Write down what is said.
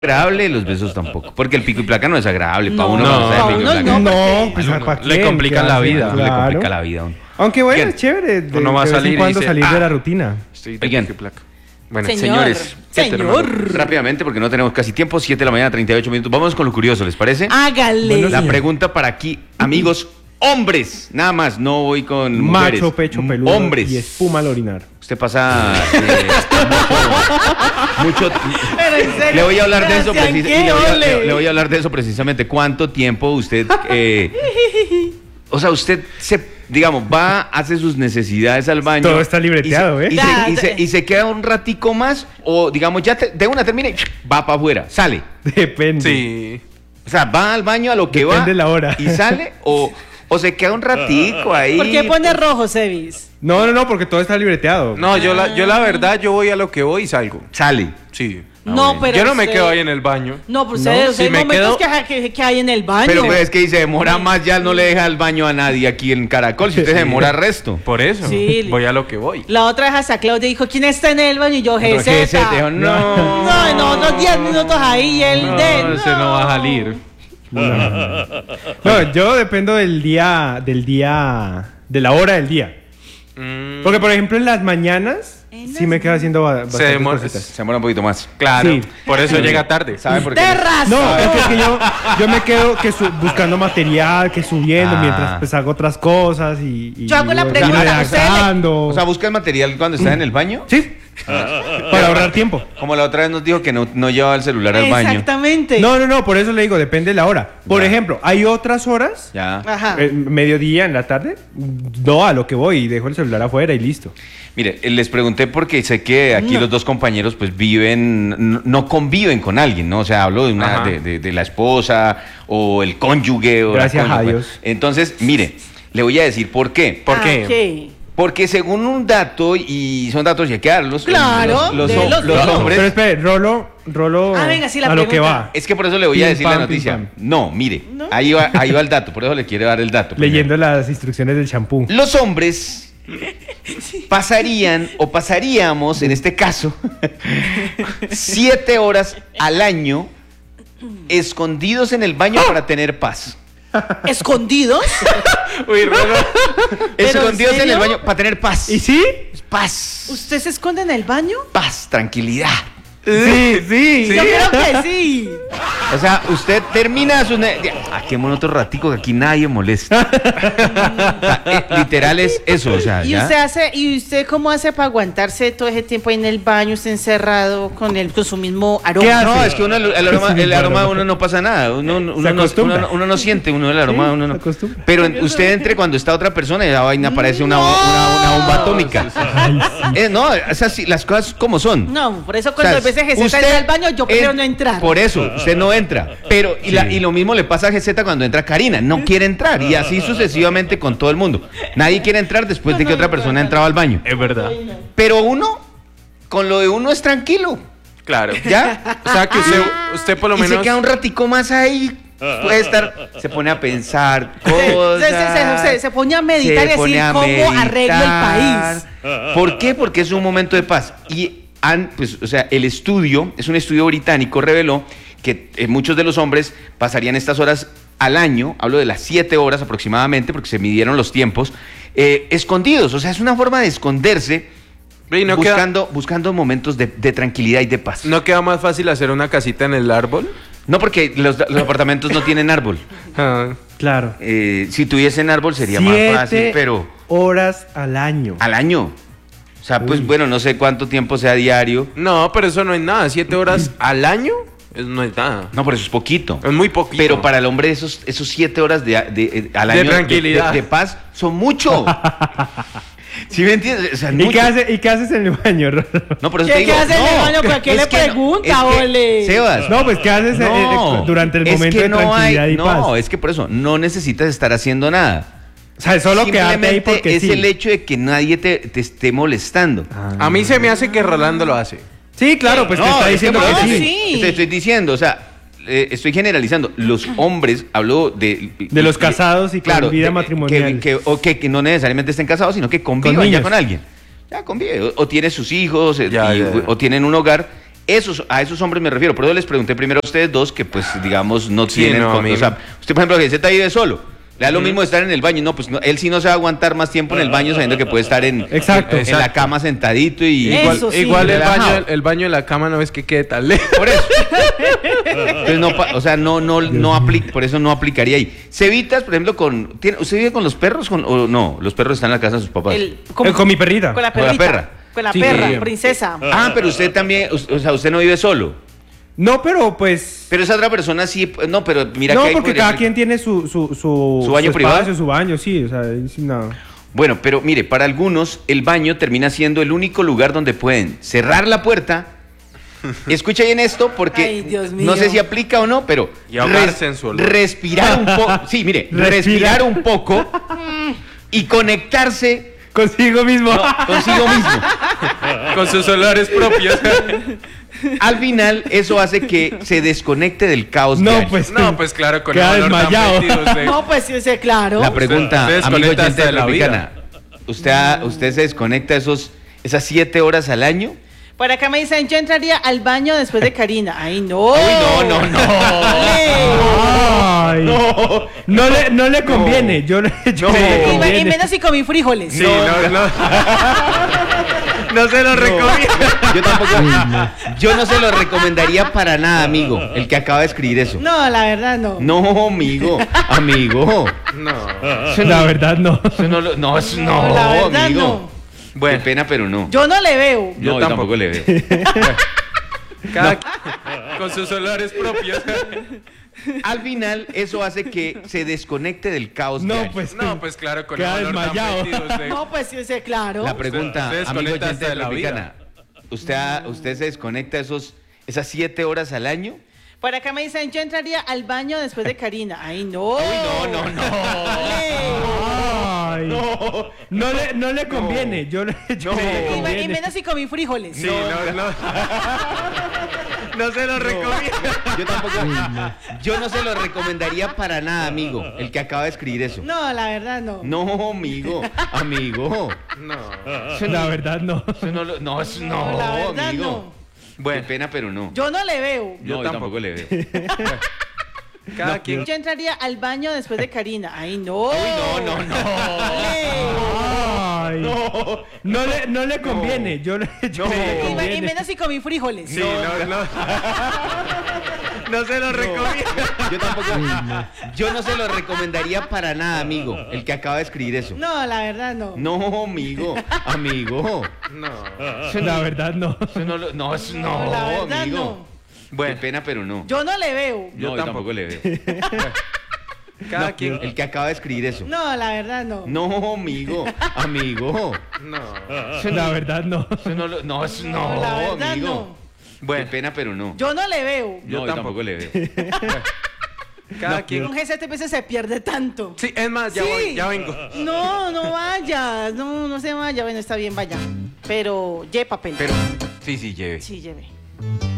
agradable, los besos tampoco. Porque el pico y placa no es agradable para uno. Pues ¿para quién? Le complican la vida. Le complica la vida a uno. Aunque bueno, Bien. es chévere Uno va a de vez salir en y cuando dice, salir de la rutina. Estoy de Oigan. pico y placa. Bueno, Señores, rápidamente, porque no tenemos casi tiempo, 7 de la mañana, 38 minutos. Vamos con lo curioso, ¿les parece? Hágale. Bueno, La señor. pregunta para aquí, amigos, hombres, nada más, no voy con mujeres. Macho, pecho, peludo Hombres. y espuma al orinar. Usted pasa mucho. Pero en serio, Le voy a hablar de eso Sebastián, ¿qué? le voy a hablar de eso precisamente. ¿Cuánto tiempo usted, o sea, usted digamos, va, hace sus necesidades al baño? Todo está libreteado, y ¿eh? se queda un ratico más, o digamos, ya de una termina y va para afuera, sale. Depende. Sí. O sea, va al baño a lo que Depende va la hora. y sale, o se queda un ratico ahí. ¿Por qué pone rojo, Sebis? No, porque todo está libreteado. No, yo la verdad, yo voy a lo que voy y salgo. Sale. Sí. No, pero Yo no me usted- quedo ahí en el baño. No, pero No, ustedes si hay me momentos quedo- que hay en el baño. Pero pues, es que se demora más, ya no le deja el baño a nadie aquí en Caracol, si usted se demora resto. Por eso. Sí. Voy a lo que voy. La otra vez hasta Claudia dijo, ¿quién está en el baño? Y yo, Dijo, GZ. no. No, en otros 10 minutos ahí y él No, ese no va a salir. No, yo dependo de la hora del día. Porque, por ejemplo, en las mañanas sí me quedo haciendo bastantes demora- cositas. Se demora un poquito más. Claro. Sí. Por eso llega tarde. ¿Sabe por qué? ¡De razón! No, es que yo me quedo buscando material, que subiendo, Ah. mientras pues hago otras cosas y Yo hago la y pregunta, ¿usted le- redactando. O sea, ¿busca el material cuando está en el baño? Sí, para ahorrar tiempo. Como la otra vez nos dijo que no llevaba el celular al baño. Exactamente. No, por eso le digo, depende de la hora. Por Ya. ejemplo, hay otras horas, Ya. Ajá. mediodía, en la tarde, no, a lo que voy y dejo el celular afuera y listo. Mire, les pregunté porque sé que aquí los dos compañeros pues no conviven con alguien, ¿no? O sea, hablo de Ajá. de la esposa o el cónyuge. O la Gracias a cónyuge. Dios. Entonces, mire, le voy a decir por qué. ¿Por qué? ¿Qué? Porque según un dato, y son datos y hay que darlos, Claro, los de los hombres... Pero espere, Rolo Ah, venga, sí, la a lo que pregunta. va. Es que por eso le voy a Pim, decir la pam, noticia. pim, pam. No, mire, ¿No? ahí va el dato, por eso le quiero dar el dato. primero. Leyendo las instrucciones del champú. Los hombres pasaríamos, en este caso, 7 horas al año escondidos en el baño para tener paz. ¿Escondidos? Uy, Rolo. Escondidos en serio? el baño para tener paz. ¿Y sí? Paz. ¿Usted se esconde en el baño? Paz, tranquilidad. Sí. Yo creo que sí. O sea, usted termina su... Quémonos otro ratico que aquí nadie molesta. O sea, literal es eso, o sea, ¿Y ¿ya? usted cómo hace para aguantarse todo ese tiempo ahí en el baño, usted encerrado con su mismo ¿Qué aroma? hace? No, es que el aroma de uno no pasa nada. Uno acostumbra. no siente el aroma. Sí, Uno no. se acostumbra. Pero usted entre cuando está otra persona y la vaina parece una bomba atómica. No, es así, las cosas como son. No, por eso cuando O sea, a veces GZ entra al baño, yo prefiero no entrar. Por eso, usted no entra. Pero, y lo mismo le pasa a GZ cuando entra Karina. No quiere entrar. Y así sucesivamente con todo el mundo. Nadie quiere entrar después de que otra persona ha entrado al baño. Es verdad. Pero con lo de uno es tranquilo. Claro. ¿Ya? O sea que usted por lo Y menos. se queda un ratico más ahí. Puede estar, se pone a pensar cosas. Se pone a meditar y se pone decir a cómo arreglo el meditar. país. ¿Por qué? Porque es un momento de paz. Y pues, o sea, el estudio, es un estudio británico, reveló que muchos de los hombres pasarían estas horas al año, hablo de las 7 horas aproximadamente, porque se midieron los tiempos, escondidos. O sea, es una forma de esconderse, Y no buscando momentos de tranquilidad y de paz. ¿No queda más fácil hacer una casita en el árbol? No, porque los apartamentos no tienen árbol. Ah. Claro. Si tuviesen árbol sería más fácil, 7 pero horas al año. al año. O sea, pues bueno, no sé cuánto tiempo sea diario. No, pero eso no es nada. 7 horas al año no es nada. No, por eso es poquito. Es muy poquito. Pero para el hombre esos 7 horas al año tranquilidad. de paz son mucho. ¿Sí me entiendes? O sea, ¿Y mucho. qué haces en el baño, Rolo? No, por eso ¿Qué- te digo, qué hace en el no, baño? ¿Por qué es le que no, pregunta, es que, ole? Sebas, No, pues ¿qué haces no, durante el es momento que de no tranquilidad y paz? No, es que por eso no necesitas estar haciendo nada. O sea, solo quedarte ahí Simplemente porque es sí. el hecho de que nadie te esté molestando. A mí se me hace que Rolando lo hace. Sí, claro, pues te No, está es diciendo por que eso sí. sí. Te estoy diciendo, o sea, estoy generalizando. Los hombres, hablo de los casados y con vida matrimonial. Que no necesariamente estén casados, sino que convivan Con ya niños. con alguien. Ya convive. O tiene sus hijos Ya. o tienen un hogar. a esos hombres me refiero. Por eso les pregunté primero a ustedes dos que, pues, digamos, no Sí, tienen... no, o sea, usted, por ejemplo, que se vive solo. Le da lo mismo estar en el baño. No, pues él sí no se va a aguantar más tiempo en el baño sabiendo que puede estar Exacto. en la cama sentadito y... Eso sí. Igual relajado. el baño de la cama no es que quede tan lejos. Por eso. Entonces, o sea, no aplica, por eso no aplicaría ahí. Cevitas, por ejemplo, ¿usted vive con los perros o no? Los perros están en la casa de sus papás. Con mi perrita. Con la Con la perrita. perra. Con la Sí, perra, sí. princesa. Ah, pero usted también, o sea, usted no vive solo. No, pero pues... Pero esa otra persona sí, no, pero mira no, que ahí porque podría cada ser- quien tiene su baño espacio, privado. su baño, sí, o sea, ahí sí, nada. Bueno, pero mire, para algunos el baño termina siendo el único lugar donde pueden cerrar la puerta. Escucha bien esto porque Ay, Dios mío. no sé si aplica o no, pero Y ahogarse en su olor. respirar un poco. Sí, mire, respirar un poco y conectarse Consigo mismo. consigo mismo. Con sus olores propios. Al final, eso hace que se desconecte del caos. No, diario. pues. No, pues claro, con Queda el olor tan desmayado. metido usted. No, pues sí, sí, claro. La pregunta, Se amigo desconecta oyente hasta de de la Tropicana, ¿usted se desconecta esas 7 horas al año? Por acá me dicen, yo entraría al baño después de Karina. Ay, no. Uy, no. Ay, no le conviene. Yo le No. le Y conviene. menos si comí frijoles. Sí, no. No se lo recomiendo. Yo tampoco. Yo no se lo recomendaría para nada, amigo, el que acaba de escribir eso. No, la verdad no. No, amigo. No. La verdad, no. Eso no, no, la verdad amigo. no. Qué Bueno, pena, pero no. Yo no le veo. No, yo tampoco le veo. cada con sus olores propios. Al final, eso hace que se desconecte del caos. No, diario. pues. No, pues claro, con Queda el olor tan desmayado. metido usted. No, pues sí, sí, claro. La pregunta, Usted amigo desconecta oyente hasta de de la Tropicana, ¿usted se desconecta esas 7 horas al año? Por acá me dicen, yo entraría al baño después de Karina. Ay, no. No. Ay, no le conviene. Yo le Y conviene. menos si comí frijoles. Sí, no. No se lo recomiendo. Yo tampoco. Yo no se lo recomendaría para nada, amigo, el que acaba de escribir eso. No, la verdad no. No, amigo. No. La verdad, no. Eso no, la verdad amigo. no. Qué Bueno, pena, pero no. Yo no le veo. Yo tampoco le veo. cada quien. Yo entraría al baño después de Karina. Ay, no. Ay, no le conviene. Yo le Y conviene. menos si comí frijoles. Sí, no. No se lo recomiendo. Yo tampoco. Yo no se lo recomendaría para nada, amigo, el que acaba de escribir eso. No, la verdad no. No, amigo. No. La verdad, no. Eso no, la verdad amigo. no. Qué Bueno, pena, pero no. Yo no le veo. Yo tampoco le veo. cada quien. El que acaba de escribir eso. No, la verdad no. No, amigo. No. La verdad, no. Eso no, la verdad amigo. no. Qué Bueno, pena, pero no. Yo no le veo. Yo tampoco le veo. cada quien. Un GCTP se pierde tanto. Sí, es más, ya Sí. voy, ya vengo. No vayas. No se vaya. Bueno, está bien, vaya. Pero lleve papel. Pero, sí, lleve. Sí, lleve.